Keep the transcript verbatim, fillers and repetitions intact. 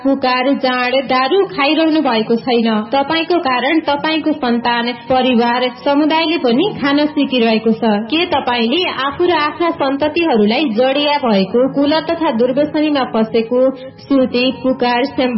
पुकार जाँड दारू खाइरहनु भएको छैन। तपाईको कारण तपाईको सन्तान, परिवार, समुदायले पनि खान सिकिरहेको छ। के तपाईले आफू र आफ्ना सन्ततिहरूलाई जडिया भएको कुल तथा दुर्व्यसनीमा फसेको सुर्ती, पुकार,